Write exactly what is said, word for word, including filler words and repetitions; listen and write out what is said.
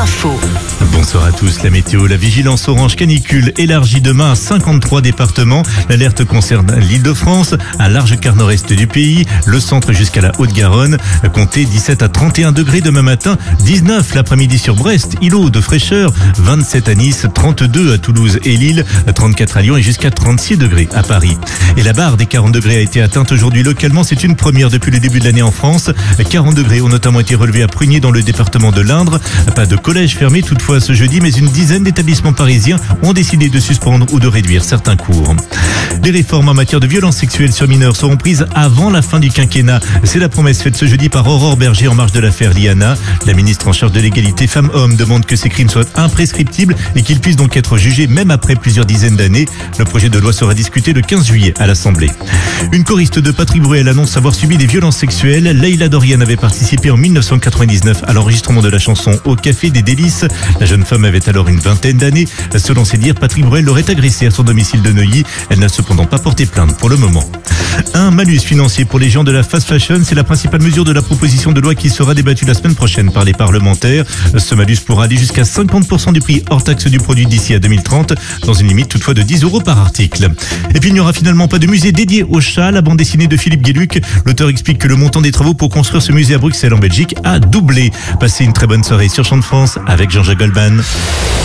infos. Bonsoir à tous. La météo, la vigilance orange canicule élargie demain à cinquante-trois départements. L'alerte concerne l'Île-de-France, un large quart nord-est du pays, le centre jusqu'à la Haute-Garonne. Comptez dix-sept à trente et un degrés demain matin, dix-neuf l'après-midi sur Brest, îlot de fraîcheur, vingt-sept à Nice, trente-deux à Toulouse et Lille, trente-quatre à Lyon et jusqu'à trente-six degrés à Paris. Et la barre des quarante degrés a été atteinte aujourd'hui localement. C'est une première depuis le début de l'année en France. quarante degrés ont notamment été relevés à Prunier dans le département de l'Indre. Pas de collège fermé toutefois ce jeudi, mais une dizaine d'établissements parisiens ont décidé de suspendre ou de réduire certains cours. Les réformes en matière de violences sexuelles sur mineurs seront prises avant la fin du quinquennat. C'est la promesse faite ce jeudi par Aurore Berger en marge de l'affaire Liana. La ministre en charge de l'égalité femmes-hommes demande que ces crimes soient imprescriptibles et qu'ils puissent donc être jugés même après plusieurs dizaines d'années. Le projet de loi sera discuté le quinze juillet à l'Assemblée. Une choriste de Patrick Bruel annonce avoir subi des violences sexuelles. Leïla Dorian avait participé en mille neuf cent quatre-vingt-dix-neuf à l'enregistrement de la chanson Au Café des Délices. La jeune femme avait alors une vingtaine d'années. Selon ses dires, Patrick Bruel l'aurait agressée à son domicile de Neuilly. Elle n'a cependant pas porté plainte pour le moment. Un malus financier pour les géants de la fast fashion, c'est la principale mesure de la proposition de loi qui sera débattue la semaine prochaine par les parlementaires. Ce malus pourra aller jusqu'à cinquante pour cent du prix hors taxe du produit d'ici à deux mille trente, dans une limite toutefois de dix euros par article. Et puis il n'y aura finalement pas de musée dédié au chat. La bande dessinée de Philippe Gueluc, l'auteur explique que le montant des travaux pour construire ce musée à Bruxelles en Belgique a doublé. Passez une très bonne soirée sur Champ de France avec Jean-Jacques Goldman.